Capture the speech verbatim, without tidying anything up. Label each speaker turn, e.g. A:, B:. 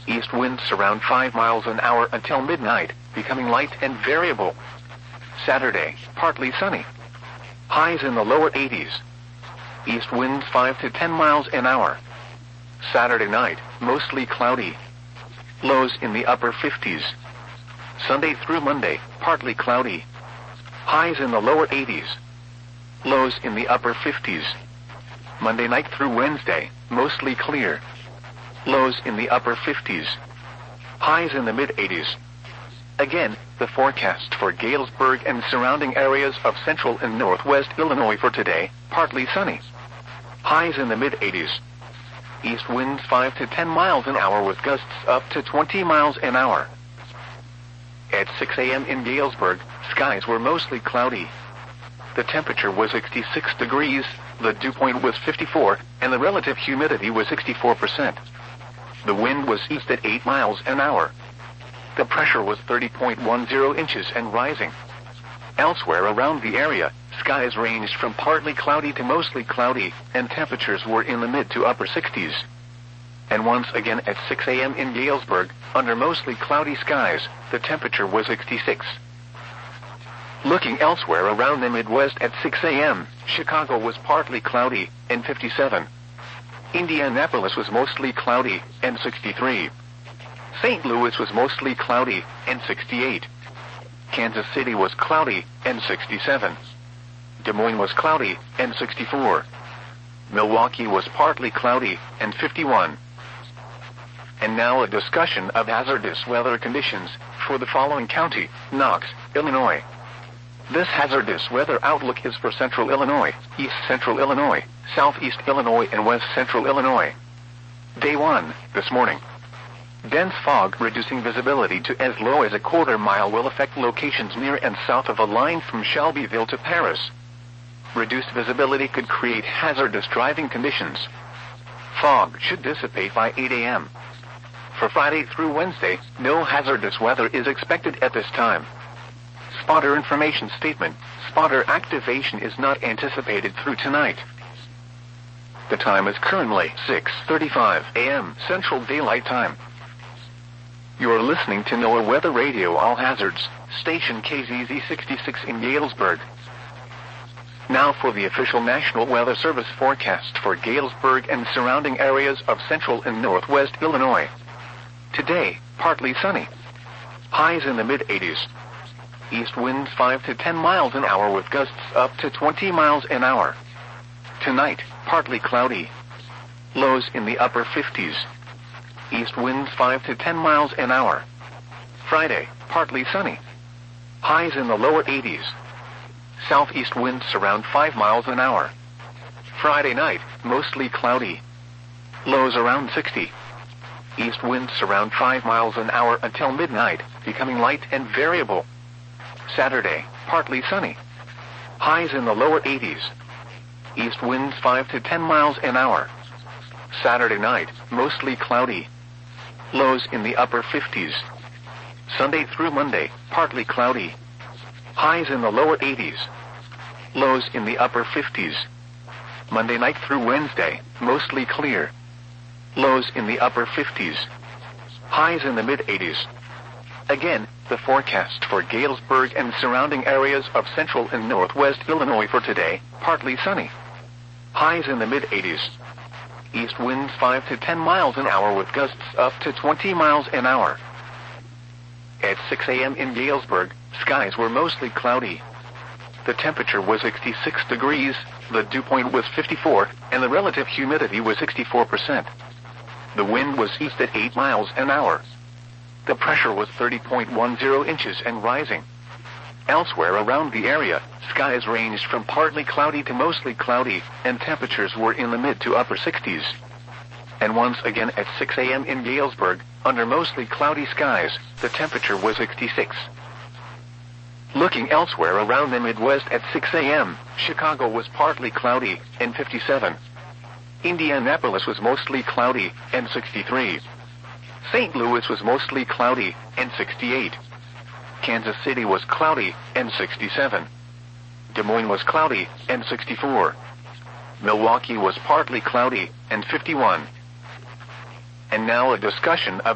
A: East winds around five miles an hour until midnight, becoming light and variable. Saturday, partly sunny. Highs in the lower eighties. East winds five to ten miles an hour. Saturday night, mostly cloudy. Lows in the upper fifties. Sunday through Monday, partly cloudy. Highs in the lower eighties. Lows in the upper fifties. Monday night through Wednesday, mostly clear. Lows in the upper fifties. Highs in the mid-eighties. Again, the forecast for Galesburg and surrounding areas of central and northwest Illinois for today, partly sunny. Highs in the mid-eighties. East winds five to ten miles an hour with gusts up to twenty miles an hour. At six a.m. in Galesburg, skies were mostly cloudy. The temperature was sixty-six degrees, the dew point was fifty-four, and the relative humidity was sixty-four percent. The wind was east at eight miles an hour. The pressure was thirty point one zero inches and rising. Elsewhere around the area, skies ranged from partly cloudy to mostly cloudy, and temperatures were in the mid to upper sixties. And once again at six a.m. in Galesburg, under mostly cloudy skies, the temperature was sixty-six. Looking elsewhere around the Midwest at six a.m., Chicago was partly cloudy, and fifty-seven. Indianapolis was mostly cloudy, and sixty-three. Saint Louis was mostly cloudy, and sixty-eight. Kansas City was cloudy, and sixty-seven. Des Moines was cloudy, and sixty-four. Milwaukee was partly cloudy, and fifty-one. And now a discussion of hazardous weather conditions for the following county, Knox, Illinois. This hazardous weather outlook is for central Illinois, east central Illinois, southeast Illinois, and west central Illinois. Day one, this morning. Dense fog reducing visibility to as low as a quarter mile will affect locations near and south of a line from Shelbyville to Paris. Reduced visibility could create hazardous driving conditions. Fog should dissipate by eight a.m. For Friday through Wednesday, no hazardous weather is expected at this time. Spotter information statement. Spotter activation is not anticipated through tonight. The time is currently six thirty-five a.m. Central Daylight Time. You are listening to NOAA Weather Radio All Hazards, station K Z Z sixty-six in Galesburg. Now for the official National Weather Service forecast for Galesburg and surrounding areas of central and northwest Illinois. Today, partly sunny. Highs in the mid-eighties. East winds five to ten miles an hour with gusts up to twenty miles an hour. Tonight, partly cloudy. Lows in the upper fifties. East winds five to ten miles an hour. Friday, partly sunny. Highs in the lower eighties. Southeast winds around five miles an hour. Friday night, mostly cloudy. Lows around sixty. East winds around five miles an hour until midnight, becoming light and variable. Saturday, partly sunny. Highs in the lower eighties. East winds five to ten miles an hour. Saturday night, mostly cloudy. Lows in the upper fifties. Sunday through Monday, partly cloudy. Highs in the lower eighties. Lows in the upper fifties. Monday night through Wednesday, mostly clear. Lows in the upper fifties. Highs in the mid-eighties. Again, the forecast for Galesburg and surrounding areas of central and northwest Illinois for today, partly sunny. Highs in the mid-eighties. East winds five to ten miles an hour with gusts up to twenty miles an hour. At six a.m. in Galesburg, skies were mostly cloudy. The temperature was sixty-six degrees, the dew point was fifty-four, and the relative humidity was sixty-four percent. The wind was east at eight miles an hour. The pressure was thirty point one zero inches and rising. Elsewhere around the area, skies ranged from partly cloudy to mostly cloudy, and temperatures were in the mid to upper sixties. And once again at six a.m. in Galesburg, under mostly cloudy skies, the temperature was sixty-six. Looking elsewhere around the Midwest at six a.m., Chicago was partly cloudy, and fifty-seven. Indianapolis was mostly cloudy, and sixty-three. Saint Louis was mostly cloudy, and sixty-eight. Kansas City was cloudy, and sixty-seven. Des Moines was cloudy, and sixty-four. Milwaukee was partly cloudy, and fifty-one. And now a discussion of